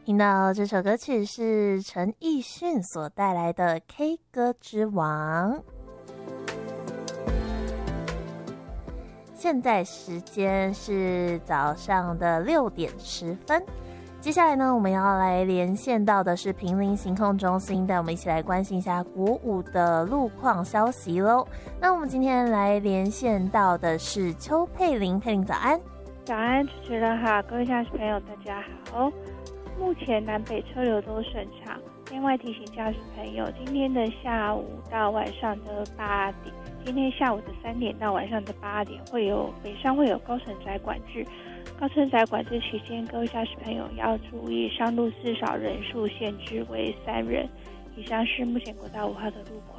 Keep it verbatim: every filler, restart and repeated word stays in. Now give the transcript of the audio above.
听到这首歌曲是陈奕迅所带来的 K 歌之王。现在时间是早上的六点十分。接下来呢，我们要来连线到的是坪林行控中心，带我们一起来关心一下国五的路况消息咯。那我们今天来连线到的是邱佩玲，佩玲早安。 早安，主持人好，各位驾驶朋友大家好。目前南北车流都顺畅，另外提醒驾驶朋友，今天的下午到晚上的八点，今天下午的三点到晚上的八点，会有北上会有高承载管制。高承载管制期间，各位驾驶朋友要注意上路至少人数限制为三人。以上是目前国道五号的路况。